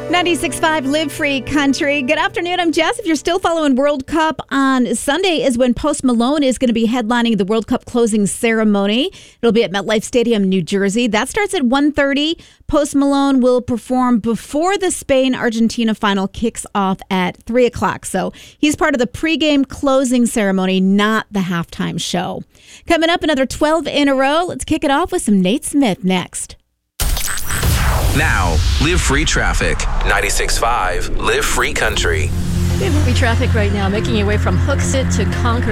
96.5 Live Free Country. Good afternoon. I'm Jess. If you're still following World Cup, on Sunday is when Post Malone is going to be headlining the World Cup closing ceremony. It'll be at MetLife Stadium, New Jersey. That starts at 1:30. Post Malone will perform before the Spain-Argentina final kicks off at 3 o'clock. So he's part of the pregame closing ceremony, not the halftime show. Coming up, another 12 in a row. Let's kick it off with some Nate Smith next. Now, Live Free Traffic. 96.5 Live Free Country. We have free traffic right now, making your way from Hooksett to Concord.